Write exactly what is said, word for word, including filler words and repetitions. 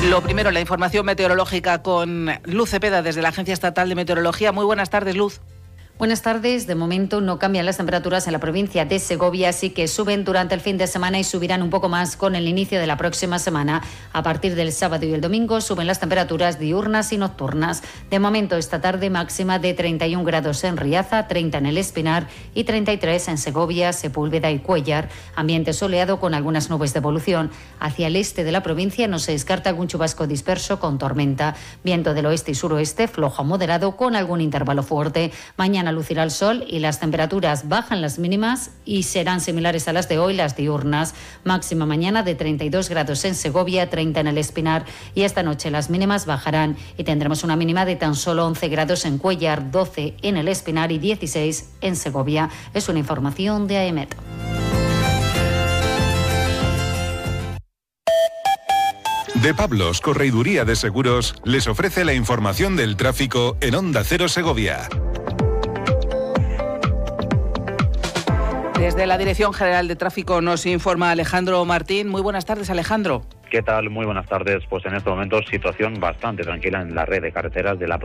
Lo primero, la información meteorológica con Luz Cepeda desde la Agencia Estatal de Meteorología. Muy buenas tardes, Luz. Buenas tardes. De momento no cambian las temperaturas en la provincia de Segovia, así que suben durante el fin de semana y subirán un poco más con el inicio de la próxima semana. A partir del sábado y el domingo suben las temperaturas diurnas y nocturnas. De momento esta tarde máxima de treinta y un grados en Riaza, treinta en el Espinar y treinta y tres en Segovia, Sepúlveda y Cuéllar. Ambiente soleado con algunas nubes de evolución. Hacia el este de la provincia no se descarta algún chubasco disperso con tormenta. Viento del oeste y suroeste flojo a moderado con algún intervalo fuerte. Mañana lucirá el sol y las temperaturas bajan las mínimas y serán similares a las de hoy, las diurnas. Máxima mañana de treinta y dos grados en Segovia, treinta en el Espinar, y esta noche las mínimas bajarán y tendremos una mínima de tan solo once grados en Cuéllar, doce en el Espinar y dieciséis en Segovia. Es una información de AEMET. De Pablos, Correiduría de Seguros, les ofrece la información del tráfico en Onda Cero Segovia. Desde la Dirección General de Tráfico nos informa Alejandro Martín. Muy buenas tardes, Alejandro. ¿Qué tal? Muy buenas tardes. Pues en estos momentos situación bastante tranquila en la red de carreteras de la